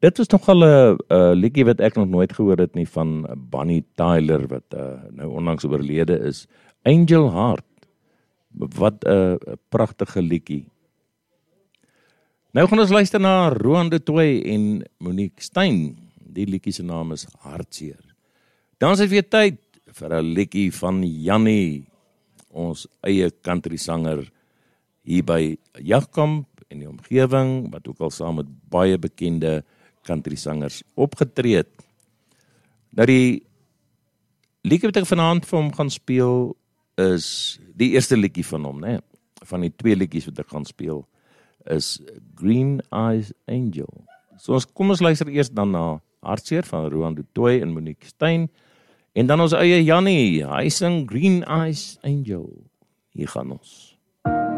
Dit was nogal 'n liedjie wat ek nog nooit gehoor het nie van Bonnie Tyler wat nou onlangs oorlede is. Angel Heart. Wat 'n pragtige liedjie. Nou gaan ons luister na Roan de Toey en Monique Steyn. Die liedjie se naam is Hartseer. Dan is dit weer tyd vir 'n liedjie van Jannie, ons eie country sanger hier by Jagkamp en die omgewing, wat ook al saam met baie bekende country sangers opgetree het. Nou die liedjie wat ek vanaand vir hom gaan speel is die eerste liedjie van hom, né? Van die twee liedjies wat ek gaan speel is Green Eyes Angel. So kom ons luister eers dan na Hartseer van Roan de Toey en Monique Steyn en dan ons eie Jannie, hy sing Green Eyes Angel. Hier gaan ons.